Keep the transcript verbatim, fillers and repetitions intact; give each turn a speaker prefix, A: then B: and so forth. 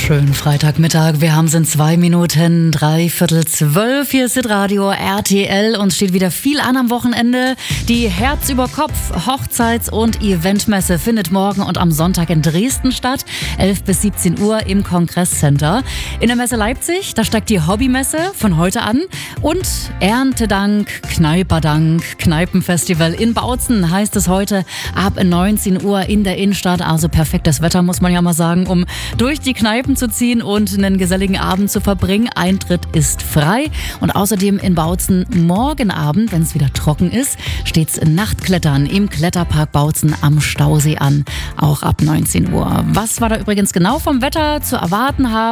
A: Schönen Freitagmittag. Wir haben es in zwei Minuten, drei Viertel zwölf. Hier ist Hitradio R T L und steht wieder viel an am Wochenende. Die Herz über Kopf Hochzeits- und Eventmesse findet morgen und am Sonntag in Dresden statt. elf bis siebzehn Uhr im Kongresscenter. In der Messe Leipzig, da steigt die Hobbymesse von heute an. Und Erntedank, Kneiperdank, Kneipenfestival in Bautzen heißt es heute ab neunzehn Uhr in der Innenstadt. Also perfektes Wetter, muss man ja mal sagen, um durch die Kneipen zu ziehen und einen geselligen Abend zu verbringen. Eintritt ist frei. Und außerdem in Bautzen morgen Abend, wenn es wieder trocken ist, steht's Nachtklettern im Kletterpark Bautzen am Stausee an. Auch ab neunzehn Uhr. Was wir da übrigens genau vom Wetter zu erwarten haben,